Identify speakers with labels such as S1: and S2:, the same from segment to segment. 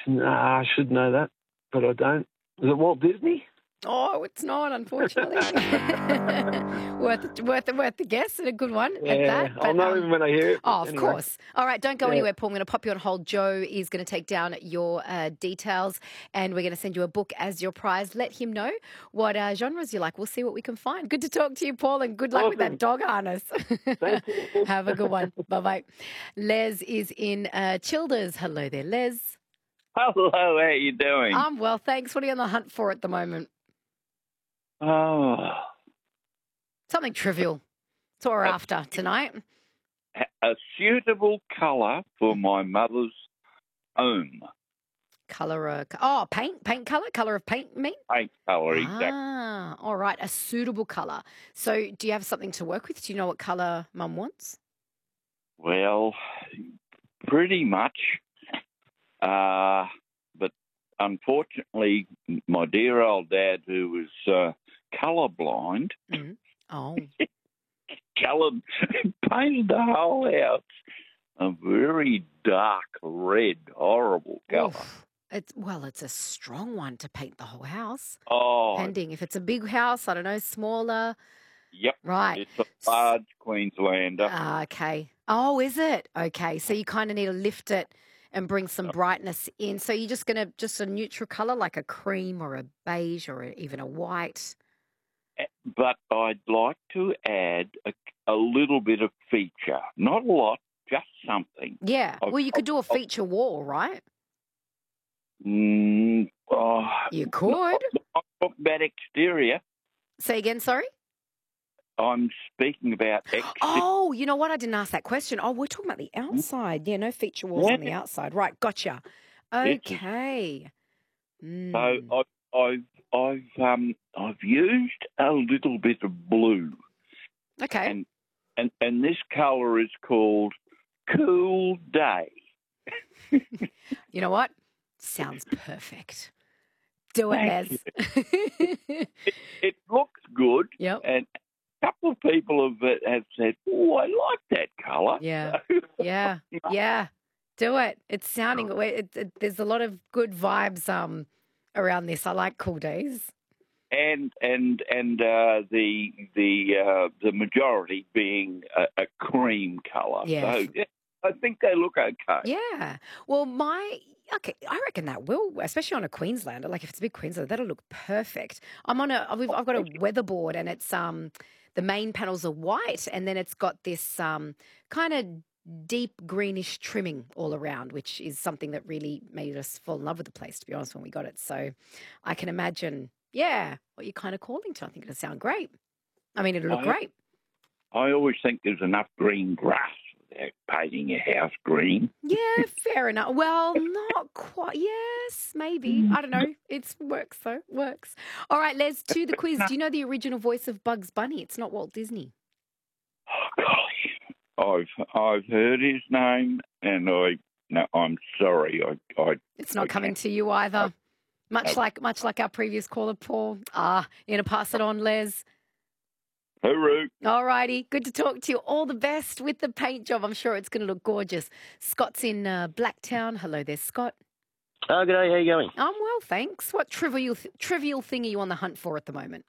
S1: Nah, I should know that, but I don't. Is it Walt Disney?
S2: Oh, it's not, unfortunately. worth the guess and a good one at that.
S1: I'll know him when I hear it.
S2: Oh, of
S1: anyway.
S2: course. All right, don't go anywhere, Paul. I'm going to pop you on hold. Joe is going to take down your details and we're going to send you a book as your prize. Let him know what genres you like. We'll see what we can find. Good to talk to you, Paul, and good luck with that dog harness.
S1: Thank you.
S2: Have a good one. Bye-bye. Les is in Childers. Hello there, Les.
S3: Hello, how are you doing?
S2: I'm well, thanks. What are you on the hunt for at the moment?
S3: Oh,
S2: Something trivial. That's what we're after tonight.
S3: a suitable colour for my mother's home.
S2: Colour, paint colour? Colour of paint, mean?
S3: Paint colour, exactly.
S2: Ah, all right, a suitable colour. So do you have something to work with? Do you know what colour Mum wants?
S3: Well, pretty much. But unfortunately, my dear old dad, who was colourblind,
S2: Oh.
S3: painted the whole house a very dark red, horrible colour.
S2: Oof. It's a strong one to paint the whole house.
S3: Oh,
S2: Depending if it's a big house, I don't know, smaller.
S3: yep.
S2: Right.
S3: It's a large Queenslander.
S2: Okay. Oh, is it? Okay. So you kind of need to lift it and bring some brightness in. So you're just going to, just a neutral colour like a cream or a beige or even a white.
S3: But I'd like to add a little bit of feature. Not a lot, just something.
S2: Yeah. Well, you could do a feature wall, right?
S3: You
S2: could.
S3: I'm talking about exterior.
S2: Say again, sorry?
S3: I'm speaking about exterior.
S2: Oh, you know what? I didn't ask that question. Oh, we're talking about the outside. Yeah, no feature walls on the outside. Right, gotcha. Okay.
S3: So I've used a little bit of blue.
S2: Okay.
S3: And this colour is called Cool Day.
S2: You know what? Sounds perfect. Do it, Les.
S3: It looks good.
S2: Yep.
S3: And a couple of people have said, "Oh, I like that colour."
S2: Yeah. Yeah. Do it. It's sounding. There's a lot of good vibes around this. I like cool days.
S3: And the majority being a cream colour.
S2: Yes.
S3: So yeah, I think they look okay.
S2: Yeah. Well, I reckon that will, especially on a Queenslander. Like if it's a big Queenslander, that'll look perfect. I've got a weatherboard, and it's the main panels are white, and then it's got this kind of deep greenish trimming all around, which is something that really made us fall in love with the place, to be honest, when we got it. So I can imagine, what you're kind of calling to. I think it'll sound great. I mean, it'll look great.
S3: I always think there's enough green grass without painting your house green.
S2: Yeah, fair enough. Well, not quite. Yes, maybe. I don't know. It works, though. Works. All right, Les, to the quiz. Do you know the original voice of Bugs Bunny? It's not Walt Disney.
S3: Oh, golly. I've heard his name, and I'm sorry.
S2: It's not coming to you either. Much like our previous caller, Paul. You're going to pass it on, Les.
S3: Hooroo.
S2: All righty. Good to talk to you. All the best with the paint job. I'm sure it's going to look gorgeous. Scott's in Blacktown. Hello there, Scott.
S4: Oh, g'day. How you going?
S2: I'm well, thanks. What trivial thing are you on the hunt for at the moment?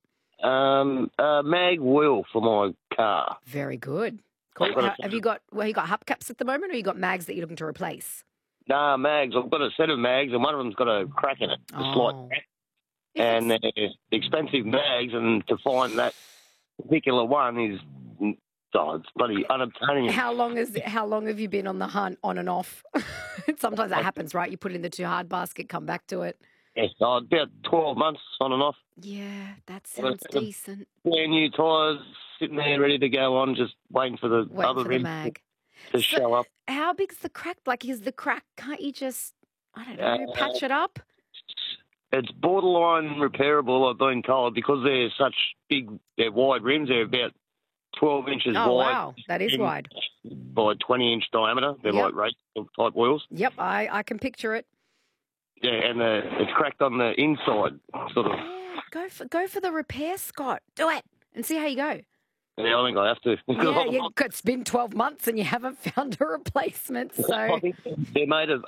S4: Mag wheel for my car.
S2: Very good. Cool. Have you got hubcaps at the moment, or you got mags that you're looking to replace?
S4: Nah, mags. I've got a set of mags, and one of them's got a crack in it, a slight crack. And they're expensive mags, and to find that particular one is, it's bloody unobtainium.
S2: How long have you been on the hunt, on and off? Sometimes that happens, right? You put it in the too hard basket, come back to it.
S4: Yes, about 12 months on and off.
S2: Yeah, that sounds decent.
S4: Brand new tyres sitting there ready to go on, just waiting for the
S2: mag
S4: to show up.
S2: How big's the crack? Like, is the crack, can't you just, I don't know, patch it up?
S4: It's borderline repairable, I've been told, because they're such they're wide rims. They're about 12 inches wide.
S2: Oh, wow, that is wide.
S4: By 20-inch diameter. They're like race type wheels.
S2: Yep, I can picture it.
S4: Yeah, and it's cracked on the inside, sort of.
S2: Yeah, go for the repair, Scott. Do it and see how you go.
S4: Yeah, I think I have to.
S2: Yeah, it's been 12 months and you haven't found a replacement. So
S4: I think they're made of